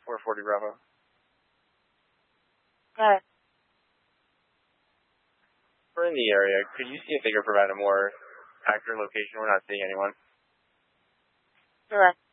440 Bravo. Okay. We're in the area. Could you see if they could provide a more accurate location? We're not seeing anyone. Sure.